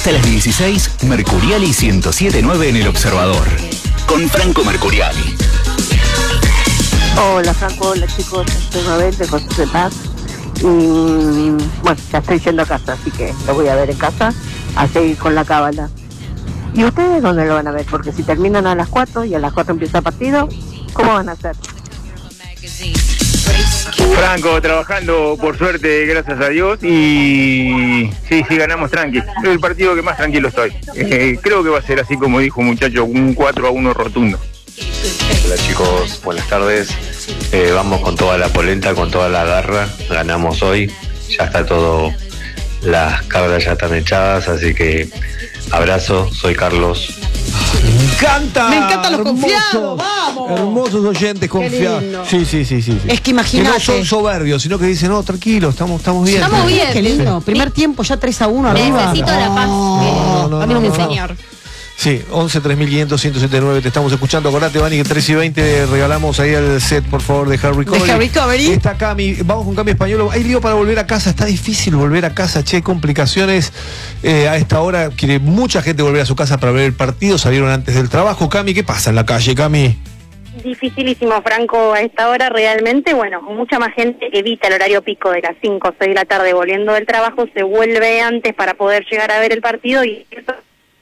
Hasta las 16, Mercuriali 107.9 en El Observador. Con Franco Mercuriali. Hola Franco, hola chicos, soy Mabel de José de Paz. Y bueno, ya estoy yendo a casa, así que lo voy a ver en casa, a seguir con la cábala. ¿Y ustedes dónde lo van a ver? Porque si terminan a las 4 y a las 4 empieza el partido, ¿cómo van a hacer? Franco, trabajando por suerte, gracias a Dios, y sí, ganamos tranqui. Es el partido que más tranquilo estoy. Creo que va a ser así como dijo un muchacho, un 4-1 rotundo. Hola chicos, buenas tardes. Vamos con toda la polenta, con toda la garra. Ganamos hoy, ya está todo, las cabras ya están echadas, así que abrazo, soy Carlos. Me encantan los hermoso, confiados, vamos. Hermosos oyentes confiados. Sí. Es que imagínate. Que no son soberbios, sino que dicen, no, tranquilo, estamos bien. Estamos bien. Qué lindo. Primer tiempo, ya 3-1 arriba. Necesito la paz. No, un señor. Sí, 11-3500-179, te estamos escuchando. Acordate, Vani, que 3:20 regalamos ahí el set, por favor, de Harry Recovery. De Harry Recovery. Está Cami, vamos con Cami Españolo. Hay lío para volver a casa, está difícil volver a casa, che, complicaciones a esta hora. Quiere mucha gente volver a su casa para ver el partido, salieron antes del trabajo. Cami, ¿qué pasa en la calle, Cami? Dificilísimo, Franco, a esta hora realmente. Bueno, mucha más gente evita el horario pico de las 5 o 6 de la tarde volviendo del trabajo, se vuelve antes para poder llegar a ver el partido y eso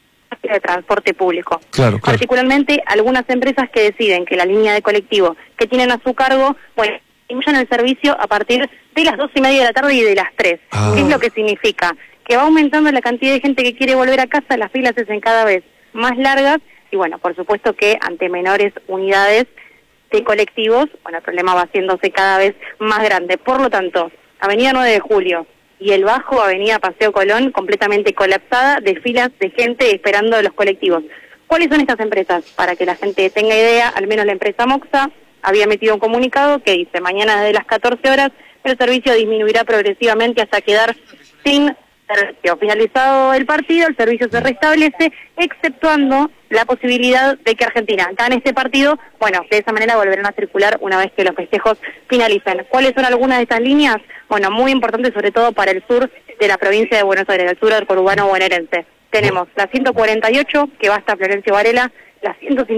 de transporte público. Claro. Particularmente algunas empresas que deciden que la línea de colectivo que tienen a su cargo, bueno, incluyan el servicio a partir de las 2:30 de la tarde y de las 3. ¿Qué es lo que significa? Que va aumentando la cantidad de gente que quiere volver a casa, las filas se hacen cada vez más largas y bueno, por supuesto que ante menores unidades de colectivos, bueno, el problema va haciéndose cada vez más grande. Por lo tanto, Avenida 9 de Julio y el Bajo, Avenida Paseo Colón, completamente colapsada de filas de gente esperando los colectivos. ¿Cuáles son estas empresas? Para que la gente tenga idea, al menos la empresa Moxa había emitido un comunicado que dice, mañana desde las 14 horas el servicio disminuirá progresivamente hasta quedar sin servicio. Finalizado el partido, el servicio se restablece, exceptuando la posibilidad de que Argentina gane este partido. Bueno, de esa manera volverán a circular una vez que los festejos finalicen. ¿Cuáles son algunas de estas líneas? Bueno, muy importantes sobre todo para el sur de la provincia de Buenos Aires, el sur del conurbano bonaerense. Tenemos la 148, que va hasta Florencio Varela, la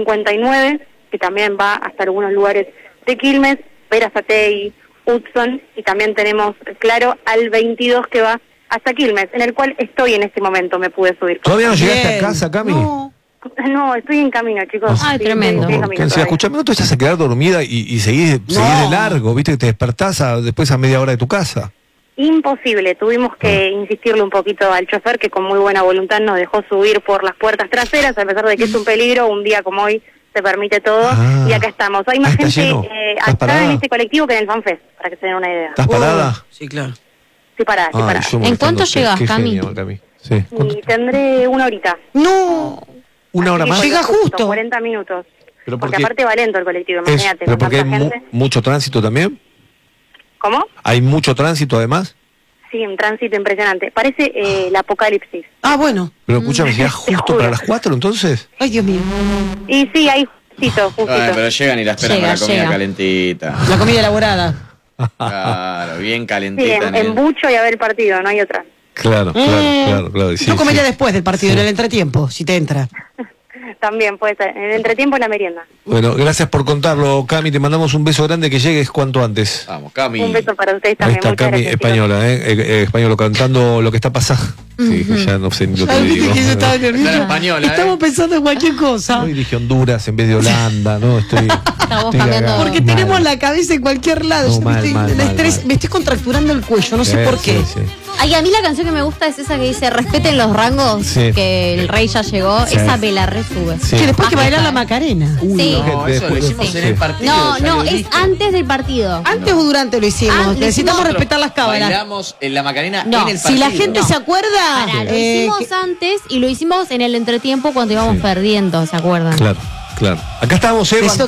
159, que también va hasta algunos lugares de Quilmes, Berazategui, Hudson, y también tenemos, claro, al 22 que va hasta Quilmes, en el cual estoy en este momento, me pude subir. ¿Todavía no llegaste a casa, Cami? No, estoy en camino, chicos. Ay, tremendo. Escuchame, no te vas a quedar dormida y seguís de largo, viste que te despertás después a media hora de tu casa. Imposible, tuvimos que insistirle un poquito al chofer que con muy buena voluntad nos dejó subir por las puertas traseras, a pesar de que es un peligro, un día como hoy se permite todo, y acá estamos. Hay más gente acá en este colectivo que en el FanFest, para que se den una idea. ¿Estás parada? Sí, claro. Sí, parada, sí, parada. ¿En cuánto llegas, Cami? Sí. Y tendré una horita. No. ¿Una hora más? Llega justo. 40 minutos. Pero porque aparte va lento el colectivo, imagínate. ¿Pero porque hay gente. mucho tránsito también? ¿Cómo? ¿Hay mucho tránsito además? Sí, un tránsito impresionante. Parece el apocalipsis. Ah, bueno. Pero escúchame, ¿llegás justo para las 4 entonces? Ay, Dios mío. Y sí, ahí justito. Ay, pero llegan y la esperan con la comida calentita. La comida elaborada. Claro, bien Sí, calentita. en Bucho y a ver el partido, no hay otra. Claro. Sí, yo comería después del partido, en el entretiempo, si te entra. También puede ser, en el entretiempo y la merienda. Bueno, gracias por contarlo, Cami, te mandamos un beso grande, que llegues cuanto antes. Vamos, Cami. Un beso para ustedes Ahí también. está muchas Cami, gracias, española, españolo, cantando lo que está pasando. Sí, que ya no sé ni lo que digo. Estaba nerviosa. Española, Estamos pensando en cualquier cosa. Hoy dije Honduras en vez de Holanda, ¿no? Estamos cambiando. Porque tenemos la cabeza en cualquier lado. No, Me estoy contracturando el cuello, no sé por qué. Sí. Ay, a mí la canción que me gusta es esa que dice respeten los rangos, que el rey ya llegó. Sí. Esa me la resube. Sí. Que después que bailar la Macarena. Sí. No, eso lo hicimos en el partido. No, es antes del partido. ¿Antes o durante lo hicimos? Necesitamos Nosotros respetar las cámaras. Bailamos en la Macarena No, en el partido. Si la gente se acuerda. Pará, lo hicimos antes y lo hicimos en el entretiempo cuando íbamos perdiendo, ¿se acuerdan? Claro. Acá estamos, Eso